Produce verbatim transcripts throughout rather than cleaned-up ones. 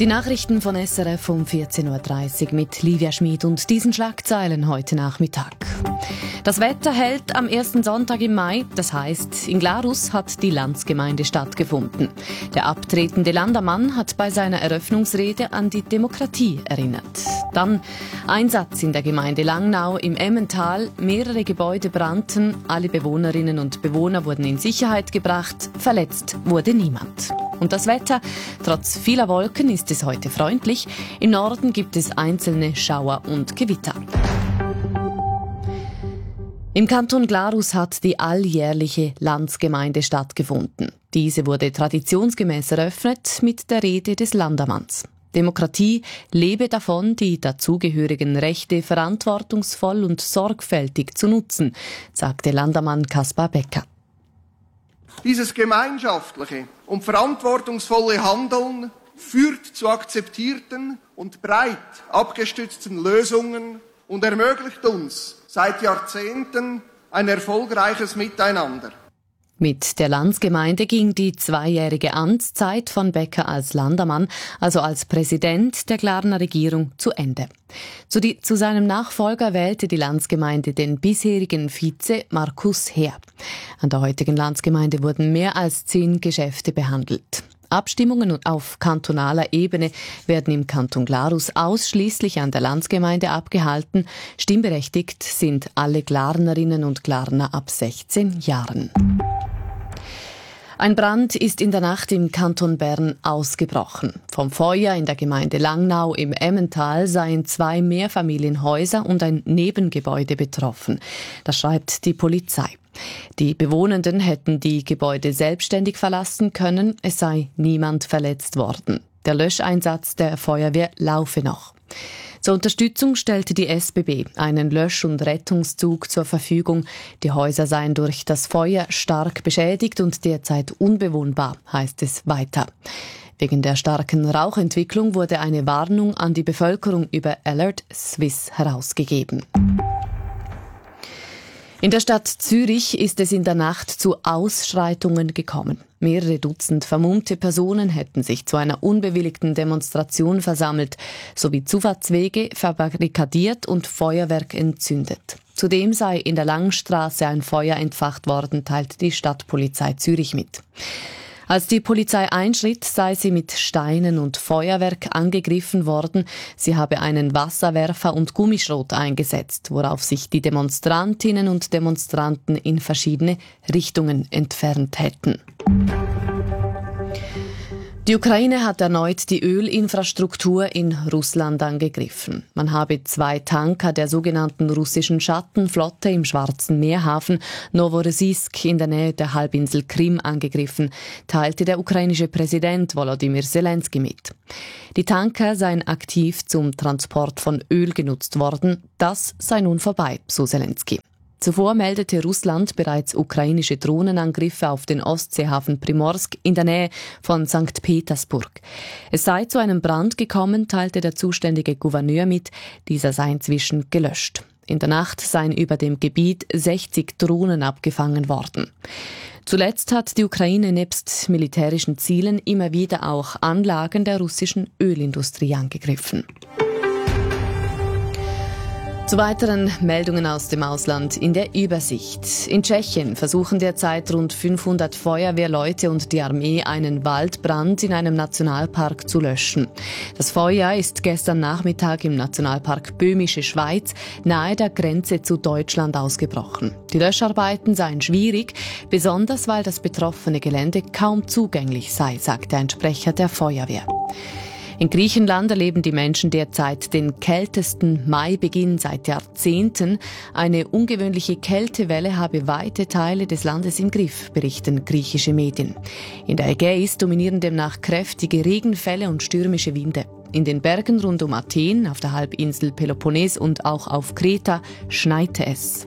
Die Nachrichten von S R F um vierzehn Uhr dreißig mit Livia Schmid und diesen Schlagzeilen heute Nachmittag. Das Wetter hält am ersten Sonntag im Mai, das heisst, in Glarus hat die Landsgemeinde stattgefunden. Der abtretende Landamann hat bei seiner Eröffnungsrede an die Demokratie erinnert. Dann Einsatz in der Gemeinde Langnau im Emmental, mehrere Gebäude brannten, alle Bewohnerinnen und Bewohner wurden in Sicherheit gebracht, verletzt wurde niemand. Und das Wetter, trotz vieler Wolken ist es heute freundlich. Im Norden gibt es einzelne Schauer und Gewitter. Im Kanton Glarus hat die alljährliche Landsgemeinde stattgefunden. Diese wurde traditionsgemäß eröffnet mit der Rede des Landamanns. Demokratie lebe davon, die dazugehörigen Rechte verantwortungsvoll und sorgfältig zu nutzen, sagte Landamann Kaspar Becker. Dieses gemeinschaftliche und verantwortungsvolle Handeln führt zu akzeptierten und breit abgestützten Lösungen und ermöglicht uns seit Jahrzehnten ein erfolgreiches Miteinander. Mit der Landsgemeinde ging die zweijährige Amtszeit von Becker als Landamann, also als Präsident der Glarner Regierung, zu Ende. Zu, die, zu seinem Nachfolger wählte die Landsgemeinde den bisherigen Vize Markus Heer. An der heutigen Landsgemeinde wurden mehr als zehn Geschäfte behandelt. Abstimmungen auf kantonaler Ebene werden im Kanton Glarus ausschließlich an der Landsgemeinde abgehalten. Stimmberechtigt sind alle Glarnerinnen und Glarner ab sechzehn Jahren. Ein Brand ist in der Nacht im Kanton Bern ausgebrochen. Vom Feuer in der Gemeinde Langnau im Emmental seien zwei Mehrfamilienhäuser und ein Nebengebäude betroffen. Das schreibt die Polizei. Die Bewohnenden hätten die Gebäude selbstständig verlassen können, es sei niemand verletzt worden. Der Löscheinsatz der Feuerwehr laufe noch. Zur Unterstützung stellte die S B B einen Lösch- und Rettungszug zur Verfügung. Die Häuser seien durch das Feuer stark beschädigt und derzeit unbewohnbar, heißt es weiter. Wegen der starken Rauchentwicklung wurde eine Warnung an die Bevölkerung über Alert Swiss herausgegeben. In der Stadt Zürich ist es in der Nacht zu Ausschreitungen gekommen. Mehrere Dutzend vermummte Personen hätten sich zu einer unbewilligten Demonstration versammelt, sowie Zufahrtswege verbarrikadiert und Feuerwerk entzündet. Zudem sei in der Langstraße ein Feuer entfacht worden, teilte die Stadtpolizei Zürich mit. Als die Polizei einschritt, sei sie mit Steinen und Feuerwerk angegriffen worden. Sie habe einen Wasserwerfer und Gummischrot eingesetzt, worauf sich die Demonstrantinnen und Demonstranten in verschiedene Richtungen entfernt hätten. Die Ukraine hat erneut die Ölinfrastruktur in Russland angegriffen. Man habe zwei Tanker der sogenannten russischen Schattenflotte im Schwarzen Meerhafen Noworossiysk in der Nähe der Halbinsel Krim angegriffen, teilte der ukrainische Präsident Volodymyr Zelensky mit. Die Tanker seien aktiv zum Transport von Öl genutzt worden. Das sei nun vorbei, so Zelensky. Zuvor meldete Russland bereits ukrainische Drohnenangriffe auf den Ostseehafen Primorsk in der Nähe von Sankt Petersburg. Es sei zu einem Brand gekommen, teilte der zuständige Gouverneur mit. Dieser sei inzwischen gelöscht. In der Nacht seien über dem Gebiet sechzig Drohnen abgefangen worden. Zuletzt hat die Ukraine nebst militärischen Zielen immer wieder auch Anlagen der russischen Ölindustrie angegriffen. Zu weiteren Meldungen aus dem Ausland in der Übersicht. In Tschechien versuchen derzeit rund fünfhundert Feuerwehrleute und die Armee einen Waldbrand in einem Nationalpark zu löschen. Das Feuer ist gestern Nachmittag im Nationalpark Böhmische Schweiz nahe der Grenze zu Deutschland ausgebrochen. Die Löscharbeiten seien schwierig, besonders weil das betroffene Gelände kaum zugänglich sei, sagt ein Sprecher der Feuerwehr. In Griechenland erleben die Menschen derzeit den kältesten Maibeginn seit Jahrzehnten. Eine ungewöhnliche Kältewelle habe weite Teile des Landes im Griff, berichten griechische Medien. In der Ägäis dominieren demnach kräftige Regenfälle und stürmische Winde. In den Bergen rund um Athen, auf der Halbinsel Peloponnes und auch auf Kreta schneite es.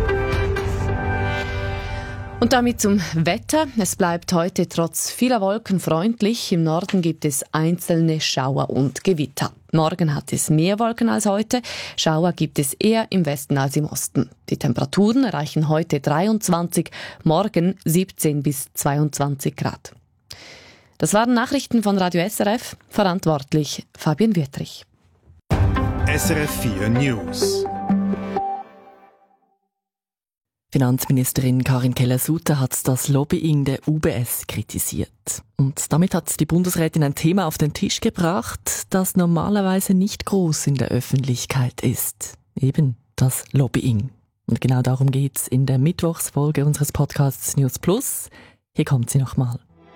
Und damit zum Wetter. Es bleibt heute trotz vieler Wolken freundlich. Im Norden gibt es einzelne Schauer und Gewitter. Morgen hat es mehr Wolken als heute. Schauer gibt es eher im Westen als im Osten. Die Temperaturen erreichen heute dreiundzwanzig, morgen siebzehn bis zweiundzwanzig Grad. Das waren Nachrichten von Radio S R F, verantwortlich Fabian Wüttrich. S R F vier News. Finanzministerin Karin Keller-Sutter hat das Lobbying der U B S kritisiert. Und damit hat die Bundesrätin ein Thema auf den Tisch gebracht, das normalerweise nicht groß in der Öffentlichkeit ist. Eben das Lobbying. Und genau darum geht's in der Mittwochsfolge unseres Podcasts News Plus. Hier kommt sie nochmal.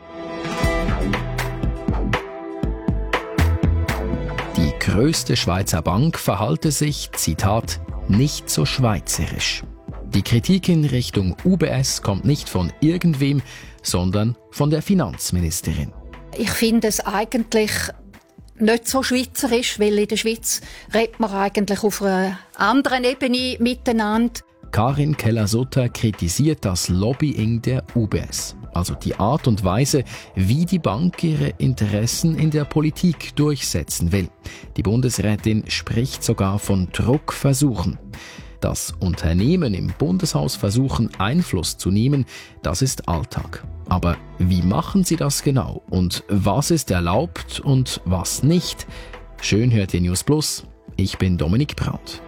Die grösste Schweizer Bank verhalte sich, Zitat, nicht so schweizerisch. Die Kritik in Richtung U B S kommt nicht von irgendwem, sondern von der Finanzministerin. Ich finde es eigentlich nicht so schweizerisch, weil in der Schweiz redet man eigentlich auf einer anderen Ebene miteinander. Karin Keller-Sutter kritisiert das Lobbying der U B S, also die Art und Weise, wie die Bank ihre Interessen in der Politik durchsetzen will. Die Bundesrätin spricht sogar von Druckversuchen. Dass Unternehmen im Bundeshaus versuchen, Einfluss zu nehmen, das ist Alltag. Aber wie machen sie das genau? Und was ist erlaubt und was nicht? Schön hört ihr News Plus. Ich bin Dominik Braut.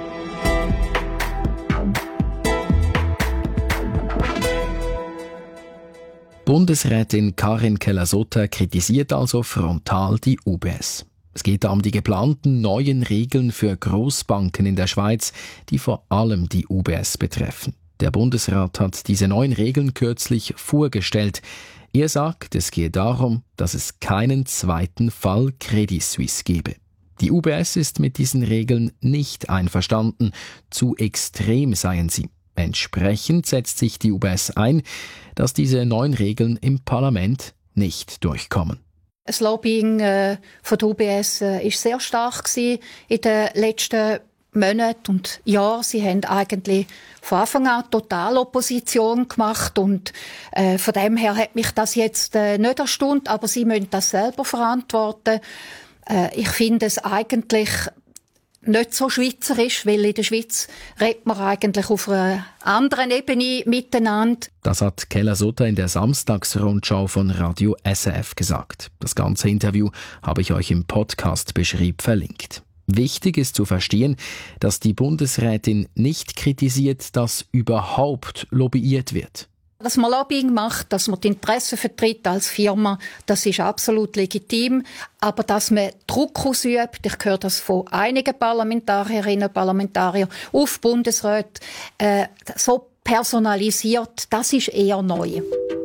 Bundesrätin Karin Keller-Sutter kritisiert also frontal die U B S. Es geht da um die geplanten neuen Regeln für Großbanken in der Schweiz, die vor allem die U B S betreffen. Der Bundesrat hat diese neuen Regeln kürzlich vorgestellt. Er sagt, es gehe darum, dass es keinen zweiten Fall Credit Suisse gebe. Die U B S ist mit diesen Regeln nicht einverstanden. Zu extrem seien sie. Entsprechend setzt sich die U B S ein, dass diese neuen Regeln im Parlament nicht durchkommen. Das Lobbying äh, von der U B S äh, ist sehr stark gewesen in den letzten Monaten und Jahren. Sie haben eigentlich von Anfang an total Opposition gemacht und äh, von dem her hat mich das jetzt äh, nicht erstaunt, aber sie müssen das selber verantworten. Äh, ich finde es eigentlich nicht so schweizerisch, weil in der Schweiz redet man eigentlich auf einer anderen Ebene miteinander. Das hat Keller-Sutter in der Samstagsrundschau von Radio S R F gesagt. Das ganze Interview habe ich euch im Podcast-Beschrieb verlinkt. Wichtig ist zu verstehen, dass die Bundesrätin nicht kritisiert, dass überhaupt lobbyiert wird. Dass man Lobbying macht, dass man die Interessen vertritt als Firma, das ist absolut legitim. Aber dass man Druck ausübt, ich höre das von einigen Parlamentarierinnen und Parlamentariern auf Bundesrat, äh, so personalisiert, das ist eher neu.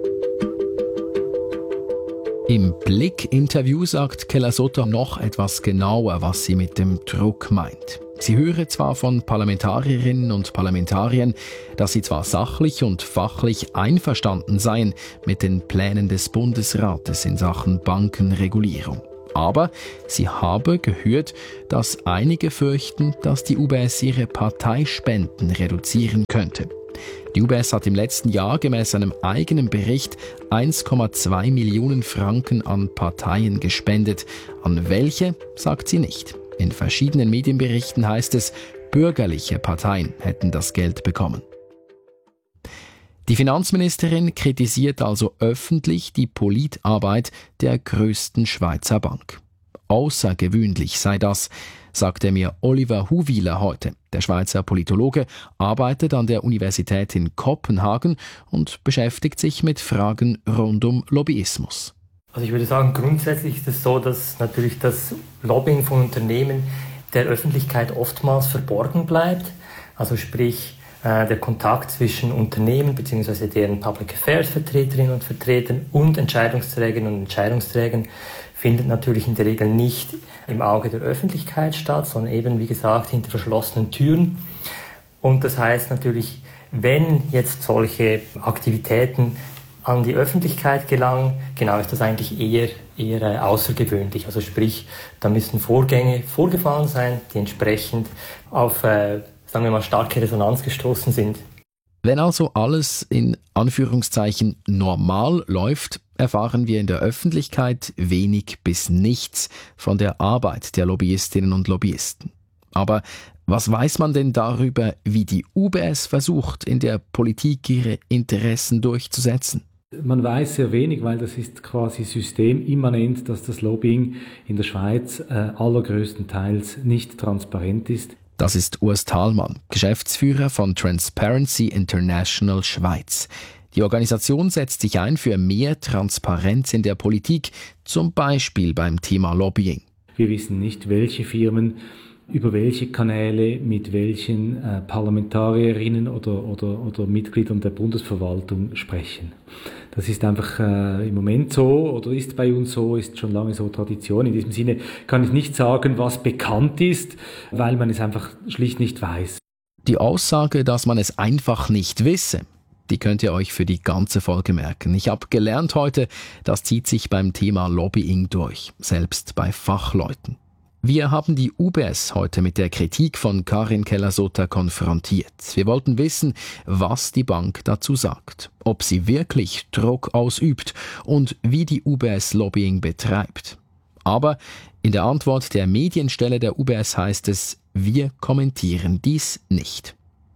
Im Blick-Interview sagt Keller-Sutter noch etwas genauer, was sie mit dem Druck meint. Sie höre zwar von Parlamentarierinnen und Parlamentariern, dass sie zwar sachlich und fachlich einverstanden seien mit den Plänen des Bundesrates in Sachen Bankenregulierung. Aber sie habe gehört, dass einige fürchten, dass die U B S ihre Parteispenden reduzieren könnte. Die U B S hat im letzten Jahr gemäß einem eigenen Bericht eins Komma zwei Millionen Franken an Parteien gespendet. An welche, sagt sie nicht. In verschiedenen Medienberichten heißt es, bürgerliche Parteien hätten das Geld bekommen. Die Finanzministerin kritisiert also öffentlich die Politarbeit der größten Schweizer Bank. Außergewöhnlich sei das, sagte mir Oliver Huwiler heute. Der Schweizer Politologe arbeitet an der Universität in Kopenhagen und beschäftigt sich mit Fragen rund um Lobbyismus. Also ich würde sagen, grundsätzlich ist es so, dass natürlich das Lobbying von Unternehmen der Öffentlichkeit oftmals verborgen bleibt. Also sprich, äh, der Kontakt zwischen Unternehmen bzw. deren Public Affairs Vertreterinnen und Vertretern und Entscheidungsträgerinnen und Entscheidungsträgern findet natürlich in der Regel nicht im Auge der Öffentlichkeit statt, sondern eben, wie gesagt, hinter verschlossenen Türen. Und das heißt natürlich, wenn jetzt solche Aktivitäten an die Öffentlichkeit gelangen, genau ist das eigentlich eher, eher äh, außergewöhnlich. Also sprich, da müssen Vorgänge vorgefallen sein, die entsprechend auf, äh, sagen wir mal, starke Resonanz gestoßen sind. Wenn also alles in Anführungszeichen normal läuft, erfahren wir in der Öffentlichkeit wenig bis nichts von der Arbeit der Lobbyistinnen und Lobbyisten. Aber was weiß man denn darüber, wie die U B S versucht, in der Politik ihre Interessen durchzusetzen? Man weiß sehr wenig, weil das ist quasi systemimmanent, dass das Lobbying in der Schweiz äh, allergrößtenteils nicht transparent ist. Das ist Urs Thalmann, Geschäftsführer von Transparency International Schweiz. Die Organisation setzt sich ein für mehr Transparenz in der Politik, zum Beispiel beim Thema Lobbying. Wir wissen nicht, welche Firmen über welche Kanäle mit welchen äh, Parlamentarierinnen oder, oder, oder Mitgliedern der Bundesverwaltung sprechen. Das ist einfach äh, im Moment so oder ist bei uns so, ist schon lange so Tradition. In diesem Sinne kann ich nicht sagen, was bekannt ist, weil man es einfach schlicht nicht weiß. Die Aussage, dass man es einfach nicht wisse, die könnt ihr euch für die ganze Folge merken. Ich habe gelernt heute, das zieht sich beim Thema Lobbying durch, selbst bei Fachleuten. Wir haben die U B S heute mit der Kritik von Karin Keller-Sutter konfrontiert. Wir wollten wissen, was die Bank dazu sagt, ob sie wirklich Druck ausübt und wie die U B S Lobbying betreibt. Aber in der Antwort der Medienstelle der U B S heißt es, wir kommentieren dies nicht.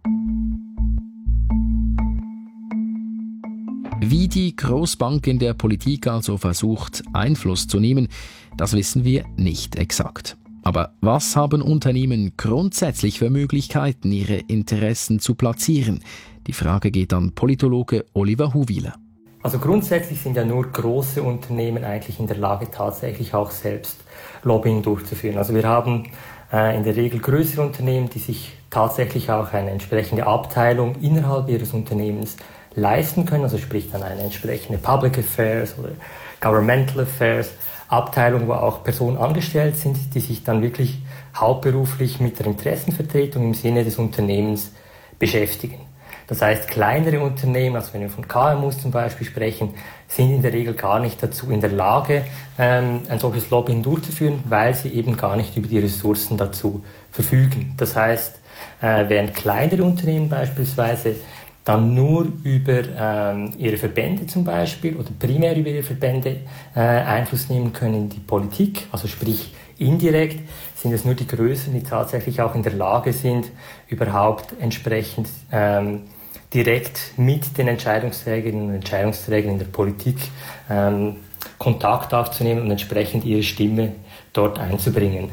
Wie die Großbank in der Politik also versucht, Einfluss zu nehmen, das wissen wir nicht exakt. Aber was haben Unternehmen grundsätzlich für Möglichkeiten, ihre Interessen zu platzieren? Die Frage geht an Politologe Oliver Huwiler. Also grundsätzlich sind ja nur große Unternehmen eigentlich in der Lage, tatsächlich auch selbst Lobbying durchzuführen. Also wir haben äh, in der Regel größere Unternehmen, die sich tatsächlich auch eine entsprechende Abteilung innerhalb ihres Unternehmens leisten können, also sprich dann eine entsprechende Public Affairs oder Governmental Affairs Abteilung, wo auch Personen angestellt sind, die sich dann wirklich hauptberuflich mit der Interessenvertretung im Sinne des Unternehmens beschäftigen. Das heißt, kleinere Unternehmen, also wenn wir von K M Us zum Beispiel sprechen, sind in der Regel gar nicht dazu in der Lage, ähm, ein solches Lobbying durchzuführen, weil sie eben gar nicht über die Ressourcen dazu verfügen. Das heißt, äh, während kleinere Unternehmen beispielsweise dann nur über ähm, ihre Verbände zum Beispiel oder primär über ihre Verbände äh, Einfluss nehmen können in die Politik, also sprich indirekt sind es nur die Größeren, die tatsächlich auch in der Lage sind, überhaupt entsprechend ähm, direkt mit den Entscheidungsträgerinnen und Entscheidungsträgern in der Politik ähm, Kontakt aufzunehmen und entsprechend ihre Stimme dort einzubringen.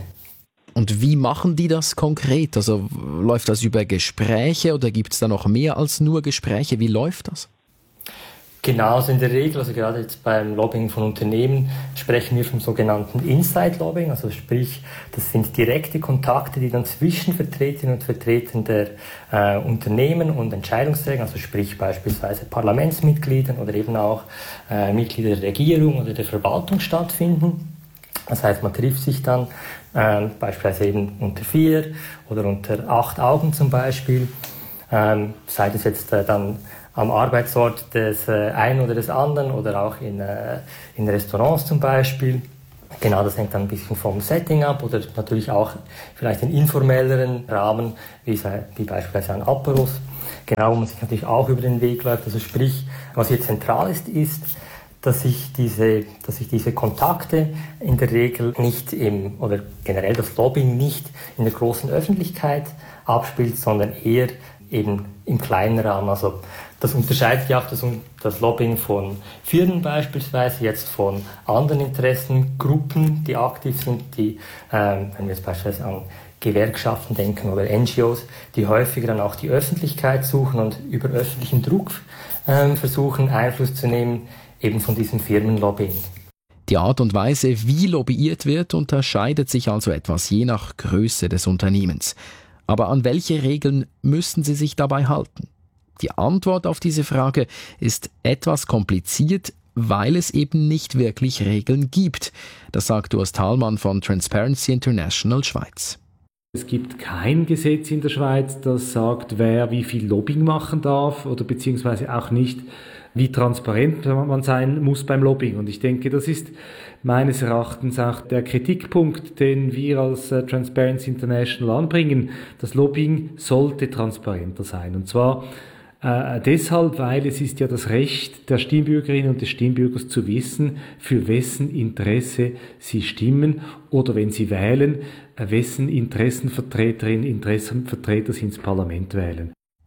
Und wie machen die das konkret? Also läuft das über Gespräche oder gibt es da noch mehr als nur Gespräche? Wie läuft das? Genau, also in der Regel, also gerade jetzt beim Lobbying von Unternehmen, sprechen wir vom sogenannten Inside-Lobbying, also sprich, das sind direkte Kontakte, die dann zwischen Vertreterinnen und Vertretern der äh, Unternehmen und Entscheidungsträgern, also sprich beispielsweise Parlamentsmitgliedern oder eben auch äh, Mitglieder der Regierung oder der Verwaltung stattfinden. Das heißt, man trifft sich dann ähm, beispielsweise eben unter vier oder unter acht Augen zum Beispiel, ähm, sei das jetzt äh, dann am Arbeitsort des äh, einen oder des anderen oder auch in, äh, in Restaurants zum Beispiel. Genau, das hängt dann ein bisschen vom Setting ab oder natürlich auch vielleicht in informelleren Rahmen, wie, wie beispielsweise ein Aperos. Genau, wo man sich natürlich auch über den Weg läuft. Also sprich, was hier zentral ist, ist, dass sich diese, dass sich diese Kontakte in der Regel nicht im, oder generell das Lobbying nicht in der großen Öffentlichkeit abspielt, sondern eher eben im kleinen Rahmen. Also das unterscheidet ja auch das, das Lobbying von Firmen beispielsweise, jetzt von anderen Interessengruppen, die aktiv sind, die, ähm, wenn wir jetzt beispielsweise an Gewerkschaften denken oder N G Os, die häufiger dann auch die Öffentlichkeit suchen und über öffentlichen Druck ähm, versuchen, Einfluss zu nehmen, eben von diesem Firmenlobbying. Die Art und Weise, wie lobbyiert wird, unterscheidet sich also etwas je nach Größe des Unternehmens. Aber an welche Regeln müssen Sie sich dabei halten? Die Antwort auf diese Frage ist etwas kompliziert, weil es eben nicht wirklich Regeln gibt. Das sagt Urs Thalmann von Transparency International Schweiz. Es gibt kein Gesetz in der Schweiz, das sagt, wer wie viel Lobbying machen darf oder beziehungsweise auch nicht, wie transparent man sein muss beim Lobbying. Und ich denke, das ist meines Erachtens auch der Kritikpunkt, den wir als äh, Transparency International anbringen. Das Lobbying sollte transparenter sein. Und zwar äh, deshalb, weil es ist ja das Recht der Stimmbürgerinnen und des Stimmbürgers zu wissen, für wessen Interesse sie stimmen oder wenn sie wählen, äh, wessen Interessenvertreterinnen, Interessenvertreter sie ins Parlament wählen.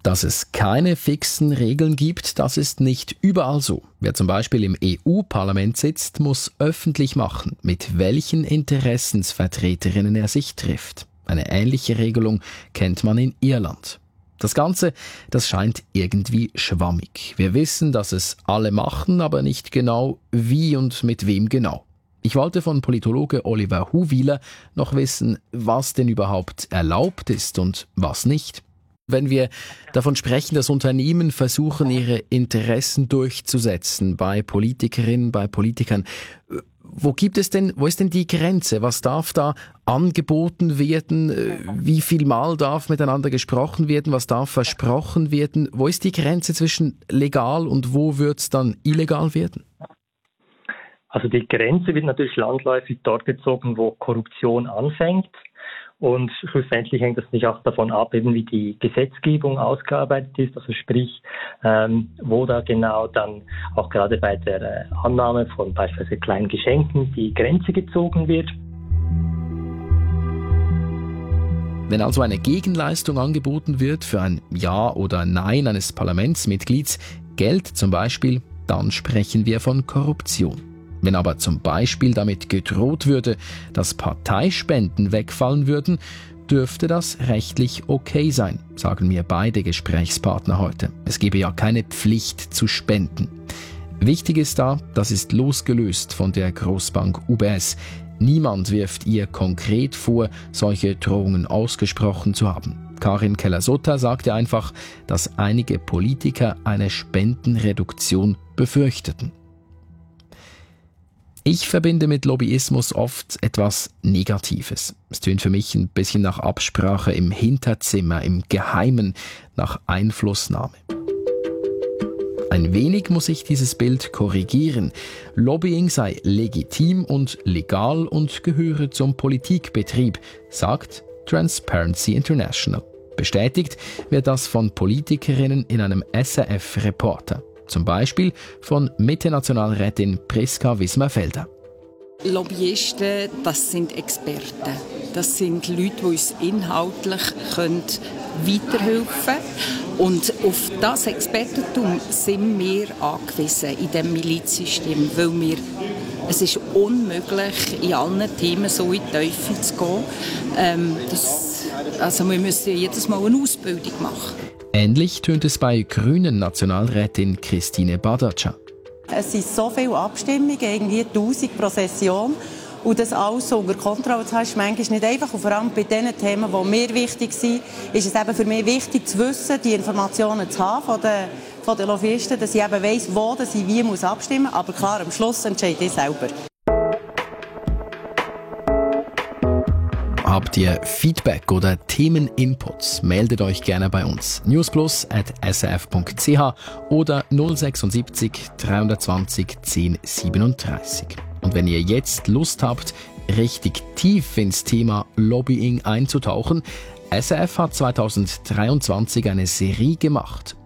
Dass es keine fixen Regeln gibt, das ist nicht überall so. Wer zum Beispiel im E U-Parlament sitzt, muss öffentlich machen, mit welchen Interessensvertreterinnen er sich trifft. Eine ähnliche Regelung kennt man in Irland. Das Ganze, das scheint irgendwie schwammig. Wir wissen, dass es alle machen, aber nicht genau wie und mit wem genau. Ich wollte von Politologe Oliver Huwiler noch wissen, was denn überhaupt erlaubt ist und was nicht. Wenn wir davon sprechen, dass Unternehmen versuchen, ihre Interessen durchzusetzen bei Politikerinnen, bei Politikern, wo gibt es denn, wo ist denn die Grenze? Was darf da angeboten werden? Wie viel Mal darf miteinander gesprochen werden? Was darf versprochen werden? Wo ist die Grenze zwischen legal und wo wird es dann illegal werden? Also die Grenze wird natürlich landläufig dort gezogen, wo Korruption anfängt. Und schlussendlich hängt das nicht auch davon ab, eben wie die Gesetzgebung ausgearbeitet ist, also sprich, ähm, wo da genau dann auch gerade bei der äh, Annahme von beispielsweise kleinen Geschenken die Grenze gezogen wird. Wenn also eine Gegenleistung angeboten wird für ein Ja oder Nein eines Parlamentsmitglieds, Geld zum Beispiel, dann sprechen wir von Korruption. Wenn aber zum Beispiel damit gedroht würde, dass Parteispenden wegfallen würden, dürfte das rechtlich okay sein, sagen mir beide Gesprächspartner heute. Es gebe ja keine Pflicht zu spenden. Wichtig ist da, das ist losgelöst von der Großbank U B S. Niemand wirft ihr konkret vor, solche Drohungen ausgesprochen zu haben. Karin Keller-Sutter sagte einfach, dass einige Politiker eine Spendenreduktion befürchteten. Ich verbinde mit Lobbyismus oft etwas Negatives. Es tönt für mich ein bisschen nach Absprache im Hinterzimmer, im Geheimen, nach Einflussnahme. Ein wenig muss ich dieses Bild korrigieren. Lobbying sei legitim und legal und gehöre zum Politikbetrieb, sagt Transparency International. Bestätigt wird das von Politikerinnen in einem S R F-Reporter. Zum Beispiel von Mitte-Nationalrätin Priska Wismar-Felder. Lobbyisten, das sind Experten. Das sind Leute, die uns inhaltlich können weiterhelfen können. Und auf das Expertentum sind wir angewiesen in diesem Milizsystem, weil wir, es ist unmöglich, in allen Themen so in die Tiefe zu gehen. Ähm, das, also wir müssen jedes Mal eine Ausbildung machen. Ähnlich tönt es bei grünen Nationalrätin Christine Badatscha. Es sind so viele Abstimmungen, irgendwie tausend pro Session. Und das alles so unter Kontrolle zu haben, ist manchmal nicht einfach. Und vor allem bei den Themen, die mir wichtig sind, ist es eben für mich wichtig zu wissen, die Informationen zu haben von den, von den Lobbyisten, dass ich eben weiss, wo dass ich wie muss abstimmen muss. Aber klar, am Schluss entscheide ich selber. Habt ihr Feedback oder Themeninputs? Meldet euch gerne bei uns. newsplus at s r f punkt c h oder null sechsundsiebzig dreihundertzwanzig zehn siebenunddreißig. Und wenn ihr jetzt Lust habt, richtig tief ins Thema Lobbying einzutauchen, S R F hat zweitausenddreiundzwanzig eine Serie gemacht.